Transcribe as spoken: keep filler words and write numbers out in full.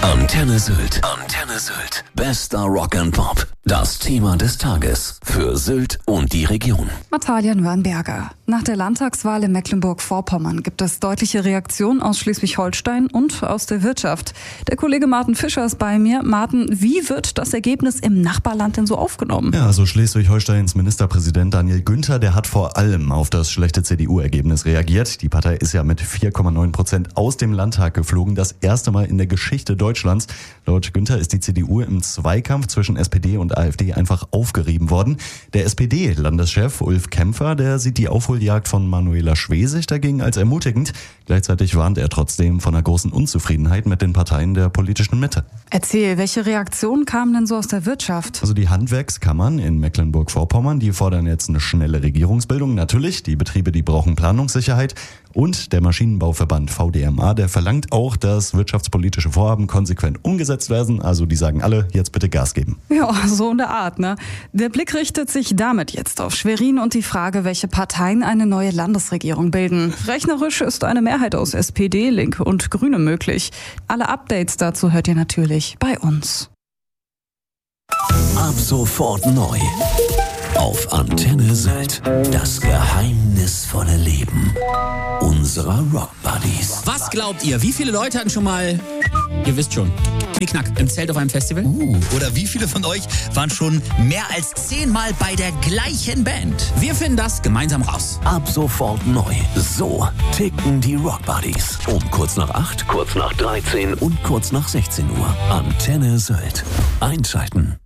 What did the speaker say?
Antenne Sylt. Antenne Sylt. Bester Rock and Pop. Das Thema des Tages für Sylt und die Region. Natalia Nürnberger. Nach der Landtagswahl in Mecklenburg-Vorpommern gibt es deutliche Reaktionen aus Schleswig-Holstein und aus der Wirtschaft. Der Kollege Martin Fischer ist bei mir. Martin, wie wird das Ergebnis im Nachbarland denn so aufgenommen? Ja, also Schleswig-Holsteins Ministerpräsident Daniel Günther, der hat vor allem auf das schlechte C D U-Ergebnis reagiert. Die Partei ist ja mit vier Komma neun Prozent aus dem Landtag geflogen. Das erste Mal in der Geschichte Deutschlands. Laut Günther ist die C D U im Zweikampf zwischen S P D und AfD einfach aufgerieben worden. Der S P D-Landeschef Ulf Kämpfer, der sieht die Aufholjagd von Manuela Schwesig dagegen als ermutigend. Gleichzeitig warnt er trotzdem von einer großen Unzufriedenheit mit den Parteien der politischen Mitte. Erzähl, welche Reaktionen kamen denn so aus der Wirtschaft? Also die Handwerkskammern in Mecklenburg-Vorpommern, die fordern jetzt eine schnelle Regierungsbildung. Natürlich, die Betriebe, die brauchen Planungssicherheit. Und der Maschinenbauverband V D M A, der verlangt auch, dass wirtschaftspolitische Vorhaben konsequent umgesetzt werden. Also die sagen alle, jetzt bitte Gas geben. Ja, so in der Art, ne? Der Blick richtet sich damit jetzt auf Schwerin und die Frage, welche Parteien eine neue Landesregierung bilden. Rechnerisch ist eine Mehrheit aus S P D, Linke und Grüne möglich. Alle Updates dazu hört ihr natürlich bei uns. Ab sofort neu. Auf Antenne Sylt. Das geheimnisvolle Leben unserer Rock Buddies. Was glaubt ihr? Wie viele Leute hatten schon mal, ihr wisst schon, Knickknack im Zelt auf einem Festival? Uh, oder wie viele von euch waren schon mehr als zehnmal bei der gleichen Band? Wir finden das gemeinsam raus. Ab sofort neu. So ticken die Rock Buddies. Um kurz nach acht, kurz nach dreizehn und kurz nach sechzehn Uhr. Antenne Sylt. Einschalten.